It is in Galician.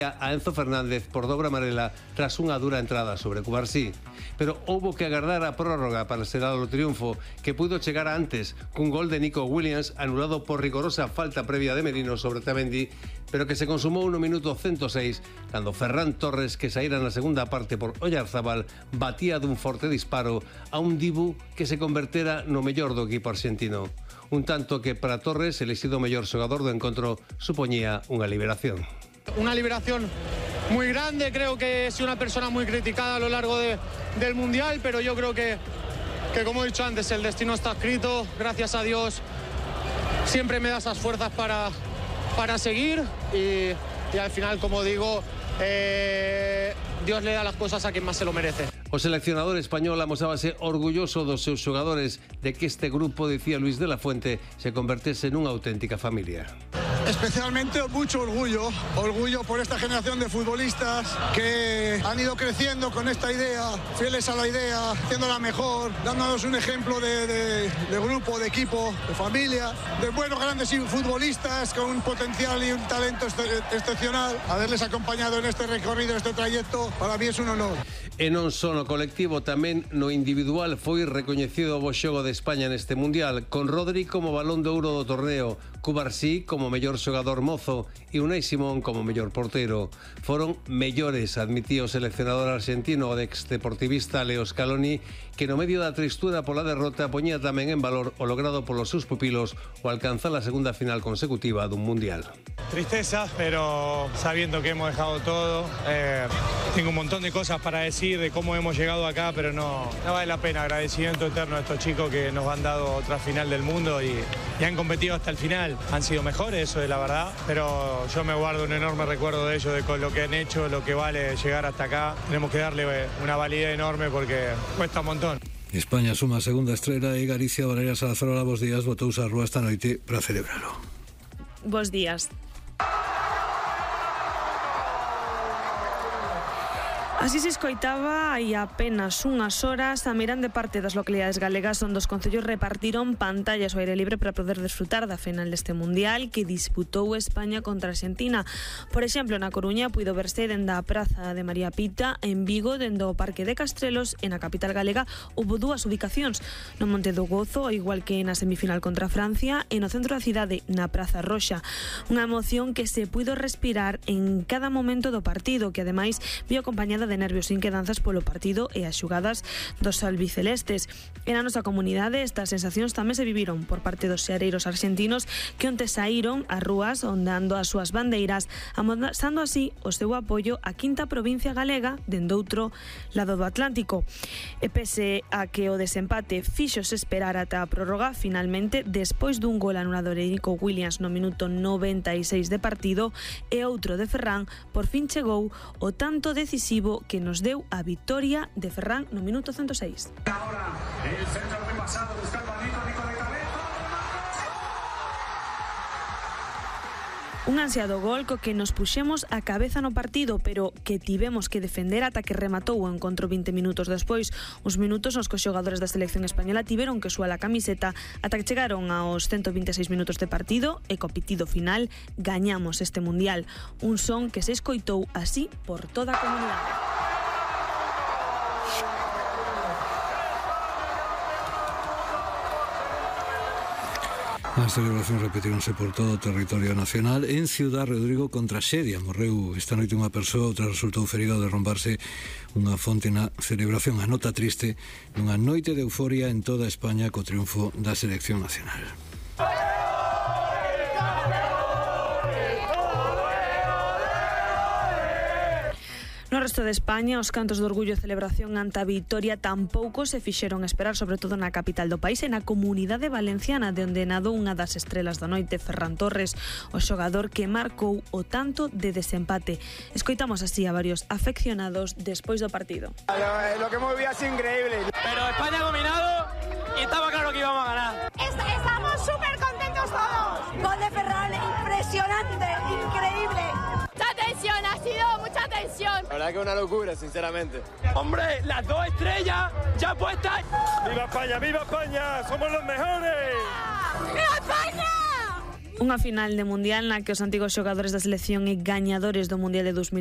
a Enzo Fernández por dobre amarela tras unha dura entrada sobre Cubarsí. Pero houbo que agardar a prórroga para selar o triunfo, que puido chegar antes cun gol de Nico Williams anulado por rigorosa falta previa de Merino sobre Tamendi, pero que se consumou no minuto 106 cando Ferran Torres, que saíra na segunda parte por Oyarzábal, batía dun forte disparo a un Dibu que se convertera no mellor do equipo argentino. Un tanto que para Torres, elixido o mellor xogador do encontro, supoñía unha liberación. Una liberación muy grande, creo que he sido una persona muy criticada a lo largo del Mundial, pero yo creo que como he dicho antes, el destino está escrito, gracias a Dios siempre me da esas fuerzas para seguir y al final, como digo, Dios le da las cosas a quien más se lo merece. O seleccionador español amosábase orgulloso dos seus xogadores de que este grupo, decía Luis de la Fuente, se convertese nunha auténtica familia. Especialmente mucho orgullo por esta generación de futbolistas que han ido creciendo con esta idea, fieles a la idea, haciéndola mejor, dándonos un ejemplo de grupo, de equipo, de familia, de buenos grandes futbolistas con un potencial y un talento excepcional. Haberles acompañado en este recorrido, en este trayecto, para mí es un honor. E non só no colectivo, tamén no individual foi recoñecido o bo xogo de España neste Mundial, con Rodri como balón de ouro do torneo, Cubarsí como mellor xogador mozo e Unai Simón como mellor portero. Foron mellores, admitía o seleccionador argentino, o ex-deportivista Leo Scaloni, que no medio da tristura pola derrota poñía tamén en valor o logrado polos seus pupilos o alcanzar a segunda final consecutiva dun Mundial. Tristeza, pero sabiendo que hemos dejado todo, tengo un montón de cosas para decir de cómo hemos llegado acá, pero no vale la pena. Agradecimiento eterno a estos chicos que nos han dado otra final del mundo y han competido hasta el final. Han sido mejores, eso es la verdad, pero yo me guardo un enorme recuerdo de ellos, de con lo que han hecho, lo que vale llegar hasta acá. Tenemos que darle una validez enorme porque cuesta un montón. España suma a segunda estrela e Galicia, Valeria Salazar, hola, bos días, botouse a rúa esta noite para celebralo. Bos días. Así se escoitaba hai apenas unhas horas a meirande parte das localidades galegas onde os concellos repartiron pantallas ao aire libre para poder desfrutar da final deste Mundial que disputou España contra Argentina. Por exemplo, na Coruña puido verse dende a Praza de María Pita, en Vigo dende o Parque de Castrelos e na capital galega houve dúas ubicacións, no Monte do Gozo, igual que na semifinal contra Francia, e no centro da cidade, na Praza Roxa. Unha emoción que se puido respirar en cada momento do partido, que ademais vio acompañada de nervios e inquedanzas polo partido e as xugadas dos albicelestes. E na nosa comunidade estas sensacións tamén se viviron por parte dos seareiros argentinos que onte saíron ás rúas ondando as súas bandeiras, amosando así o seu apoio á quinta provincia galega dende outro lado do Atlántico. E pese a que o desempate fíxose esperar ata a prórroga, finalmente, despois dun gol anulado de Nico Williams no minuto 96 de partido e outro de Ferran, por fin chegou o tanto decisivo que nos deu a vitoria de Ferran no minuto 106. Ahora el centro repasado buscando a Nico de cabeza. Un ansiado gol co que nos puxemos a cabeza no partido, pero que tivemos que defender ata que rematou o encontro 20 minutos despois. Uns minutos nos que os xogadores da selección española tiveron que suar a camiseta ata que chegaron aos 126 minutos de partido e co pitido final gañamos este Mundial. Un son que se escoitou así por toda a comunidade. As celebracións repetíronse por todo o territorio nacional. En Ciudad Rodrigo, con traxedia, morreu esta noite unha persoa, outra resultou ferida ao derrumbarse unha fonte na celebración. A nota triste dunha noite de euforia en toda España co triunfo da selección nacional. No resto de España, os cantos de orgullo e celebración ante a vitoria tampouco se fixeron esperar, sobre todo na capital do país e na comunidade valenciana, de onde nadou unha das estrelas da noite, Ferran Torres, o xogador que marcou o tanto de desempate. Escoitamos así a varios afeccionados despois do partido. Lo que hemos vivido ha sido increíble. Pero España ha dominado y estaba claro que íbamos a ganar. Estamos súper contentos todos. Gol de Ferran, impresionante, increíble. Mucha tensión, ha sido mucha tensión. La verdad que es una locura, sinceramente. Hombre, las dos estrellas ya puestas. ¡Viva España, viva España! ¡Somos los mejores! ¡Viva España! Unha final de Mundial na que os antigos xogadores da selección e gañadores do Mundial de 2000